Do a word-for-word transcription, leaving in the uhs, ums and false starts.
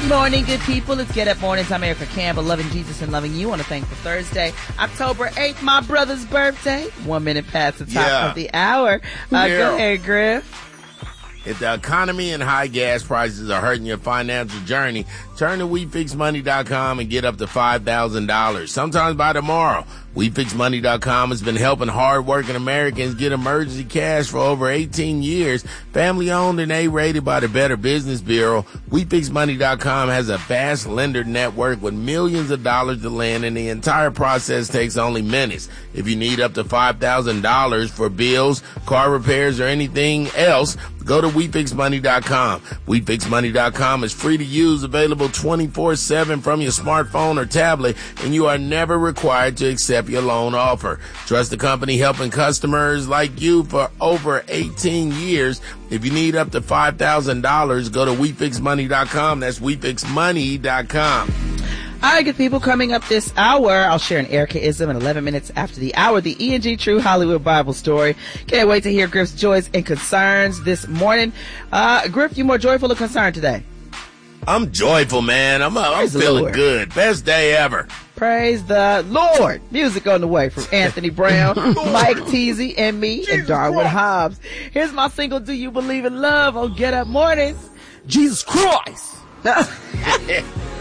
Good morning, good people. It's Get Up Mornings. I'm Erica Campbell, loving Jesus and loving you on a thankful Thursday, October eighth, my brother's birthday. One minute past the top yeah. of the hour. Uh, yeah. Go ahead, Griff. If the economy and high gas prices are hurting your financial journey, turn to we fix money dot com and get up to five thousand dollars. Sometimes by tomorrow. we fix money dot com has been helping hard-working Americans get emergency cash for over eighteen years. Family-owned and A-rated by the Better Business Bureau, we fix money dot com has a vast lender network with millions of dollars to lend, and the entire process takes only minutes. If you need up to five thousand dollars for bills, car repairs, or anything else, go to we fix money dot com. we fix money dot com is free to use, available twenty-four seven from your smartphone or tablet, and you are never required to accept your loan offer. Trust the company helping customers like you for over eighteen years. If you need up to five thousand dollars, go to we fix money dot com. That's we fix money dot com. All right, good people, coming up this hour, I'll share an Erica-ism in eleven minutes after the hour, the E and G True Hollywood Bible story. Can't wait to hear Griff's joys and concerns this morning. Uh, Griff, you more joyful or concerned today? I'm joyful, man. I'm, uh, I'm feeling Lord. good. Best day ever. Praise the Lord. Music on the way from Anthony Brown, Mike Teasy, and me, Jesus and Darwin Christ. Hobbs. Here's my single, Do You Believe in Love, on Get Up Mornings. Jesus Christ.